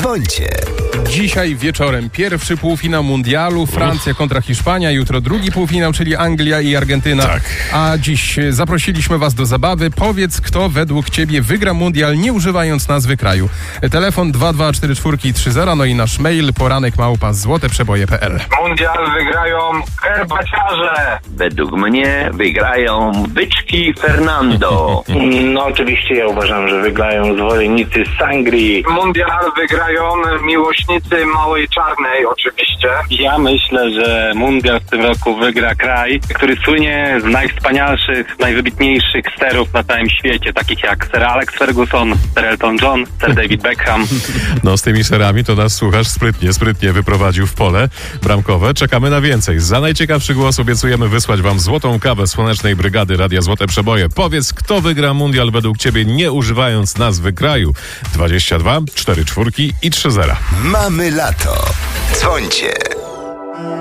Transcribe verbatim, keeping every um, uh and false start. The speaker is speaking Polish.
Dzwońcie. Dzisiaj wieczorem pierwszy półfinał mundialu, Francja kontra Hiszpania, jutro drugi półfinał, czyli Anglia i Argentyna. Tak. A dziś zaprosiliśmy was do zabawy. Powiedz, kto według ciebie wygra mundial, nie używając nazwy kraju. Telefon dwa dwa cztery cztery trzy zero, no i nasz mail poranek małpa złoteprzeboje kropka p l. Mundial wygrają herbaciarze. Według mnie wygrają byczki Fernando. No oczywiście ja uważam, że wygrają zwolennicy sangrii. Mundial wygrają miłośnicy Małej Czarnej oczywiście. Ja myślę, że mundial w tym roku wygra kraj, który słynie z najwspanialszych, najwybitniejszych sterów na całym świecie, takich jak Sir Alex Ferguson, Sir Elton John, Sir David Beckham. No z tymi serami to nas słuchasz sprytnie, sprytnie wyprowadził w pole bramkowe. Czekamy na więcej. Za najciekawszy głos obiecujemy wysłać wam złotą kawę Słonecznej Brygady Radia Złote Przeboje. Powiedz, kto wygra mundial według ciebie, nie używając nazwy kraju. dwadzieścia dwa cztery cztery i trzy zera. Mamy lato. Dzwońcie.